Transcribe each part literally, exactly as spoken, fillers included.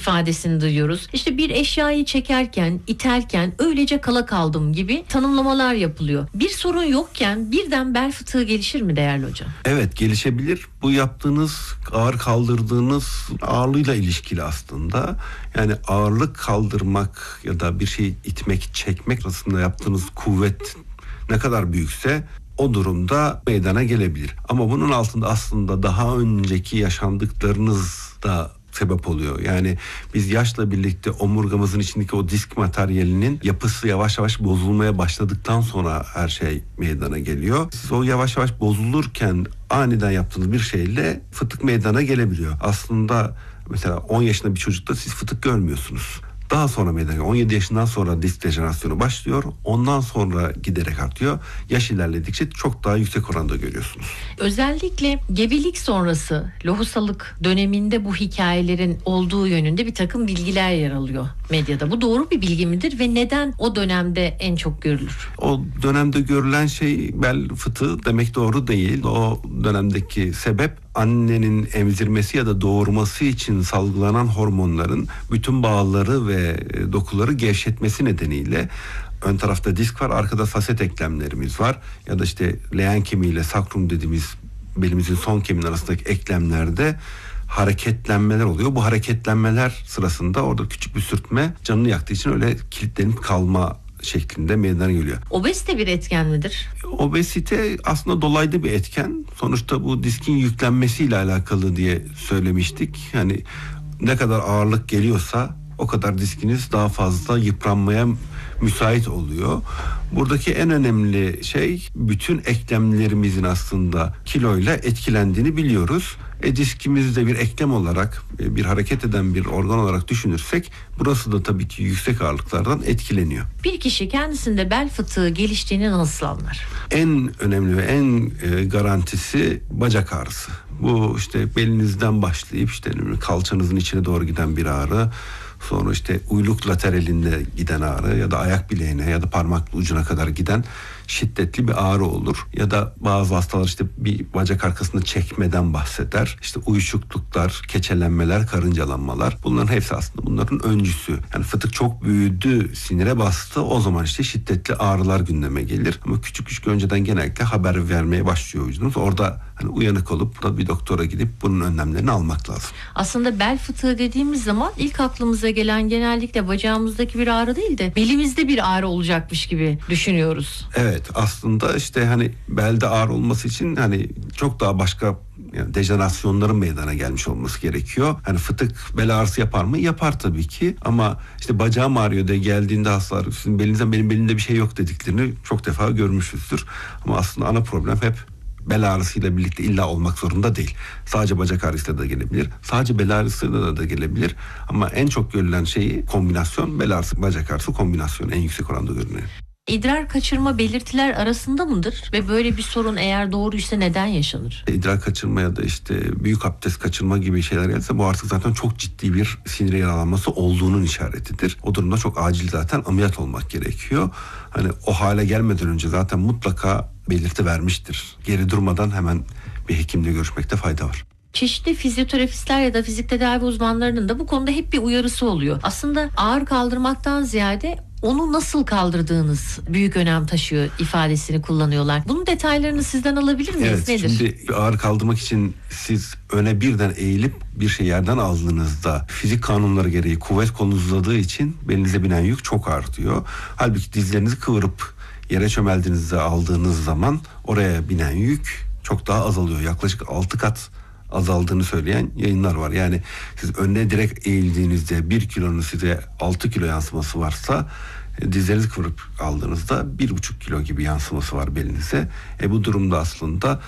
ifadesini duyuyoruz. İşte bir eşyayı çekerken, iterken öylece kala kaldım gibi tanımlamalar yapılıyor. Bir sorun yokken birden bel fıtığı gelişir mi değerli hocam? Evet, gelişebilir. Bu yaptığınız, ağır kaldırdığınız ağırlığıyla ilişkili aslında. Yani ağırlık kaldırmak ya da bir şey itmek, çekmek arasında yaptığınız kuvvet ne kadar büyükse o durumda meydana gelebilir. Ama bunun altında aslında daha önceki yaşandıklarınız da sebep oluyor. Yani biz yaşla birlikte omurgamızın içindeki o disk materyalinin yapısı yavaş yavaş bozulmaya başladıktan sonra her şey meydana geliyor. Siz o yavaş yavaş bozulurken aniden yaptığınız bir şeyle fıtık meydana gelebiliyor. Aslında mesela on yaşında bir çocukta siz fıtık görmüyorsunuz. Daha sonra meydana geliyor. on yedi yaşından sonra disk dejenerasyonu başlıyor. Ondan sonra giderek artıyor. Yaş ilerledikçe çok daha yüksek oranda görüyorsunuz. Özellikle gebelik sonrası lohusalık döneminde bu hikayelerin olduğu yönünde bir takım bilgiler yer alıyor medyada. Bu doğru bir bilgi midir ve neden o dönemde en çok görülür? O dönemde görülen şey bel fıtığı demek doğru değil. O dönemdeki sebep annenin emzirmesi ya da doğurması için salgılanan hormonların bütün bağları ve dokuları gevşetmesi nedeniyle ön tarafta disk var, arkada faset eklemlerimiz var ya da işte leğen kemiği ile sakrum dediğimiz belimizin son kemiğin arasındaki eklemlerde hareketlenmeler oluyor. Bu hareketlenmeler sırasında orada küçük bir sürtme canını yaktığı için öyle kilitlenip kalma şeklinde meydana geliyor. Obezite bir etken midir? Obezite aslında dolaylı bir etken. Sonuçta bu diskin yüklenmesiyle alakalı diye söylemiştik. Yani ne kadar ağırlık geliyorsa o kadar diskiniz daha fazla yıpranmaya müsait oluyor. Buradaki en önemli şey bütün eklemlerimizin aslında kiloyla etkilendiğini biliyoruz. E diskimizi de bir eklem olarak, bir hareket eden bir organ olarak düşünürsek burası da tabii ki yüksek ağırlıklardan etkileniyor. Bir kişi kendisinde bel fıtığı geliştiğini nasıl anlar? En önemli ve en e, garantisi bacak ağrısı. Bu işte belinizden başlayıp işte kalçanızın içine doğru giden bir ağrı. Sonra işte uyluk lateralinde giden ağrı ya da ayak bileğine ya da parmak ucuna kadar giden şiddetli bir ağrı olur. Ya da bazı hastalar işte bir bacak arkasında çekmeden bahseder. İşte uyuşukluklar, keçelenmeler, karıncalanmalar. Bunların hepsi aslında bunların öncüsü. Yani fıtık çok büyüdü, sinire bastı. O zaman işte şiddetli ağrılar gündeme gelir. Ama küçük küçük önceden genellikle haber vermeye başlıyor vücudunuz. Orada hani uyanık olup da bir doktora gidip bunun önlemlerini almak lazım. Aslında bel fıtığı dediğimiz zaman ilk aklımıza gelen genellikle bacağımızdaki bir ağrı değil de belimizde bir ağrı olacakmış gibi düşünüyoruz. Evet, aslında işte hani belde ağrı olması için hani çok daha başka yani dejenerasyonların meydana gelmiş olması gerekiyor. Hani fıtık bel ağrısı yapar mı? Yapar tabii ki. Ama işte bacağım ağrıyor diye geldiğinde hastalar sizin belinizden benim belimde bir şey yok dediklerini çok defa görmüşüzdür. Ama aslında ana problem hep bel ağrısıyla birlikte illa olmak zorunda değil. Sadece bacak ağrısıyla da gelebilir. Sadece bel ağrısıyla da, da gelebilir. Ama en çok görülen şeyi kombinasyon bel ağrısı, bacak ağrısı kombinasyonu en yüksek oranda görünüyor. İdrar kaçırma belirtiler arasında mıdır? Ve böyle bir sorun eğer doğruysa neden yaşanır? İdrar kaçırma ya da işte büyük abdest kaçırma gibi şeyler gelse bu artık zaten çok ciddi bir sinir yaralanması olduğunun işaretidir. O durumda çok acil zaten ameliyat olmak gerekiyor. Hani o hale gelmeden önce zaten mutlaka belirti vermiştir. Geri durmadan hemen bir hekimle görüşmekte fayda var. Çeşitli fizyoterapistler ya da fizik tedavi uzmanlarının da bu konuda hep bir uyarısı oluyor. Aslında ağır kaldırmaktan ziyade onu nasıl kaldırdığınız büyük önem taşıyor ifadesini kullanıyorlar. Bunun detaylarını sizden alabilir miyiz? Evet, Nedir? şimdi ağır kaldırmak için siz öne birden eğilip bir şey yerden aldığınızda fizik kanunları gereği kuvvet kolunuz uzadığı için belinize binen yük çok artıyor. Halbuki dizlerinizi kıvırıp yere çömeldiğinizde aldığınız zaman oraya binen yük çok daha azalıyor. Yaklaşık altı kat azaldığını söyleyen yayınlar var. Yani siz önüne direkt eğildiğinizde bir kilonun size altı kilo yansıması varsa dizlerinizi kıvırıp aldığınızda bir buçuk kilo gibi yansıması var belinize. E bu durumda aslında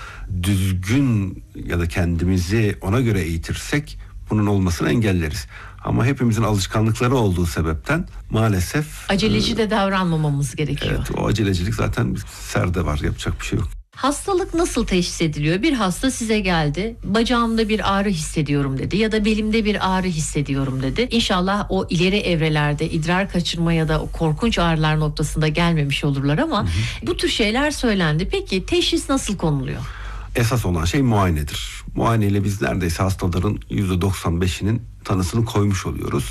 düzgün ya da kendimizi ona göre eğitirsek bunun olmasını engelleriz. Ama hepimizin alışkanlıkları olduğu sebepten maalesef Aceleci e, de davranmamamız gerekiyor. Evet, o acelecilik zaten serde var, yapacak bir şey yok. Hastalık nasıl teşhis ediliyor? Bir hasta size geldi, bacağımda bir ağrı hissediyorum dedi ya da belimde bir ağrı hissediyorum dedi. İnşallah o ileri evrelerde idrar kaçırma ya da o korkunç ağrılar noktasında gelmemiş olurlar ama hı hı. bu tür şeyler söylendi. Peki teşhis nasıl konuluyor? Esas olan şey muayenedir. Muayeneyle biz neredeyse hastaların yüzde doksan beşinin tanısını koymuş oluyoruz.